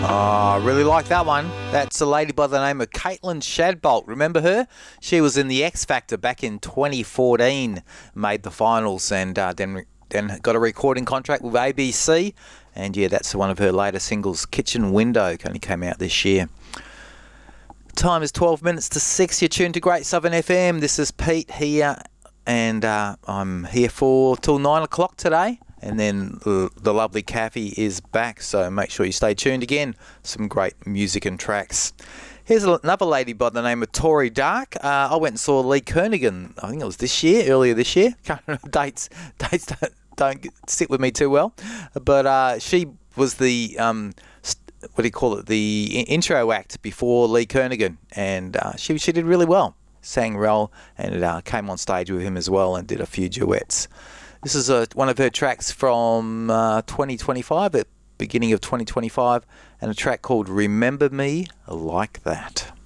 Oh, I really like that one. That's a lady by the name of Caitlin Shadbolt. Remember her? She was in the X Factor back in 2014, made the finals, and then got a recording contract with ABC. And yeah, that's one of her later singles. Kitchen Window only came out this year. Time is 12 minutes to 6. You're tuned to Great Southern FM. This is Pete here, and I'm here till 9 o'clock today. And then the lovely Kathy is back, so make sure you stay tuned again. Some great music and tracks. Here's another lady by the name of Tori Dark. I went and saw Lee Kernaghan, I think it was earlier this year. Can't remember dates don't sit with me too well. But she was the, the intro act before Lee Kernaghan. And she did really well. Sang well and came on stage with him as well and did a few duets. This is one of her tracks from 2025, at beginning of 2025, and a track called Remember Me Like That.